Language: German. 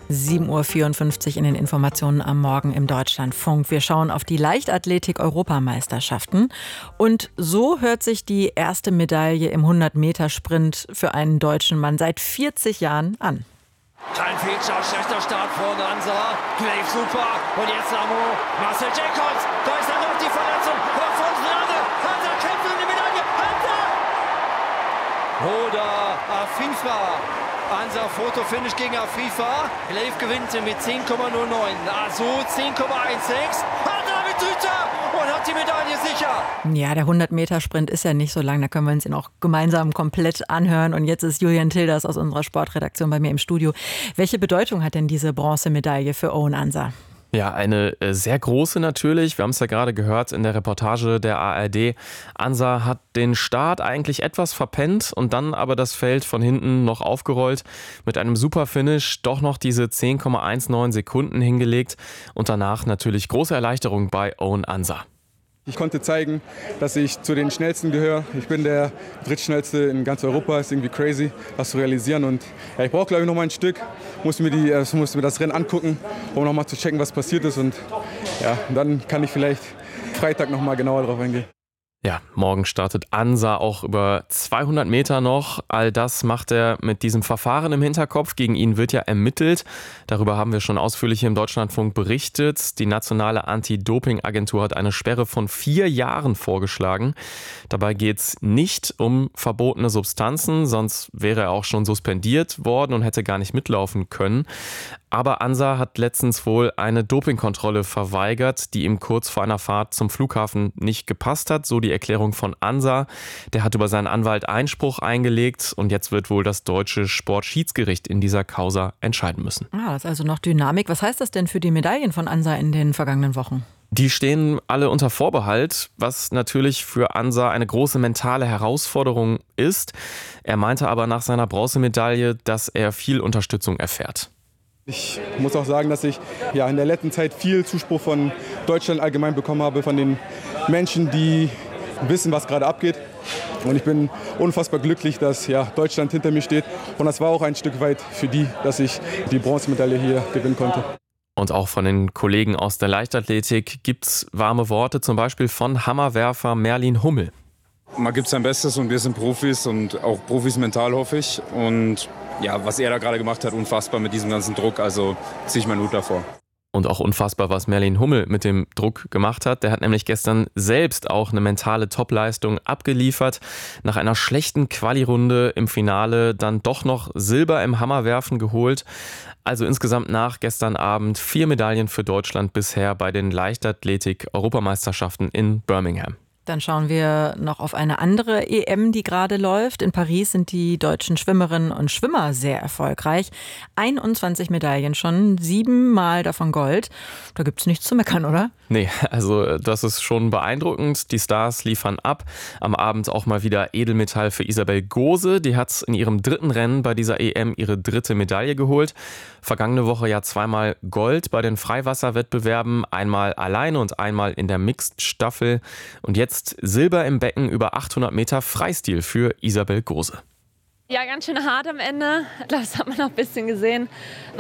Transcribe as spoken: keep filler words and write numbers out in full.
sieben Uhr vierundfünfzig in den Informationen am Morgen im Deutschlandfunk. Wir schauen auf die Leichtathletik-Europameisterschaften. Und so hört sich die erste Medaille im hundert-Meter-Sprint für einen deutschen Mann seit vierzig Jahren an. Kein Fehlstart, schlechter Start vorne, Ansa. Clave super. Und jetzt Amo. Marcel Jacobs. Da ist dann noch die Verletzung. Hansa, Hansa kämpft um die Medaille. Hansa! Oder Afifa. Ansa Fotofinish gegen Afifa. Clave gewinnt mit zehn Komma null neun. Also zehn Komma sechzehn. Hansa mit Tüter und hat die Medaille sicher. Ja, der hundert-Meter-Sprint ist ja nicht so lang. Da können wir uns ihn auch gemeinsam komplett anhören. Und jetzt ist Julian Tilders aus unserer Sportredaktion bei mir im Studio. Welche Bedeutung hat denn diese Bronzemedaille für Owen Ansa? Ja, eine sehr große natürlich. Wir haben es ja gerade gehört in der Reportage der A R D. Ansa hat den Start eigentlich etwas verpennt und dann aber das Feld von hinten noch aufgerollt. Mit einem super Finish doch noch diese zehn Komma neunzehn Sekunden hingelegt. Und danach natürlich große Erleichterung bei Owen Ansa. Ich konnte zeigen, dass ich zu den Schnellsten gehöre. Ich bin der drittschnellste in ganz Europa. Ist irgendwie crazy, das zu realisieren. Und ja, ich brauche, glaube ich, noch mal ein Stück. Muss mir, die, äh, muss mir das Rennen angucken, um noch mal zu checken, was passiert ist. Und ja, dann kann ich vielleicht Freitag noch mal genauer drauf eingehen. Ja, morgen startet Ansa auch über zweihundert Meter noch. All das macht er mit diesem Verfahren im Hinterkopf. Gegen ihn wird ja ermittelt. Darüber haben wir schon ausführlich hier im Deutschlandfunk berichtet. Die nationale Anti-Doping-Agentur hat eine Sperre von vier Jahren vorgeschlagen. Dabei geht es nicht um verbotene Substanzen, sonst wäre er auch schon suspendiert worden und hätte gar nicht mitlaufen können. Aber Ansa hat letztens wohl eine Dopingkontrolle verweigert, die ihm kurz vor einer Fahrt zum Flughafen nicht gepasst hat. So die Erklärung von Ansa. Der hat über seinen Anwalt Einspruch eingelegt und jetzt wird wohl das deutsche Sportschiedsgericht in dieser Causa entscheiden müssen. Ah, das ist also noch Dynamik. Was heißt das denn für die Medaillen von Ansa in den vergangenen Wochen? Die stehen alle unter Vorbehalt, was natürlich für Ansa eine große mentale Herausforderung ist. Er meinte aber nach seiner Bronzemedaille, dass er viel Unterstützung erfährt. Ich muss auch sagen, dass ich ja, in der letzten Zeit viel Zuspruch von Deutschland allgemein bekommen habe, von den Menschen, die wissen, was gerade abgeht. Und ich bin unfassbar glücklich, dass ja, Deutschland hinter mir steht. Und das war auch ein Stück weit für die, dass ich die Bronzemedaille hier gewinnen konnte. Und auch von den Kollegen aus der Leichtathletik gibt's warme Worte, zum Beispiel von Hammerwerfer Merlin Hummel. Man gibt sein Bestes und wir sind Profis und auch Profis mental, hoffe ich. Und ja, was er da gerade gemacht hat, unfassbar mit diesem ganzen Druck, also ziehe ich meinen Hut davor. Und auch unfassbar, was Merlin Hummel mit dem Druck gemacht hat. Der hat nämlich gestern selbst auch eine mentale Topleistung abgeliefert. Nach einer schlechten Quali-Runde im Finale dann doch noch Silber im Hammerwerfen geholt. Also insgesamt nach gestern Abend vier Medaillen für Deutschland bisher bei den Leichtathletik-Europameisterschaften in Birmingham. Dann schauen wir noch auf eine andere E M, die gerade läuft. In Paris sind die deutschen Schwimmerinnen und Schwimmer sehr erfolgreich. einundzwanzig Medaillen schon, siebenmal davon Gold. Da gibt es nichts zu meckern, oder? Nee, also das ist schon beeindruckend. Die Stars liefern ab. Am Abend auch mal wieder Edelmetall für Isabel Gose. Die hat in ihrem dritten Rennen bei dieser E M ihre dritte Medaille geholt. Vergangene Woche ja zweimal Gold bei den Freiwasserwettbewerben. Einmal alleine und einmal in der Mixed-Staffel. Und jetzt Silber im Becken über achthundert Meter Freistil für Isabel Gose. Ja, ganz schön hart am Ende. Das hat man auch ein bisschen gesehen.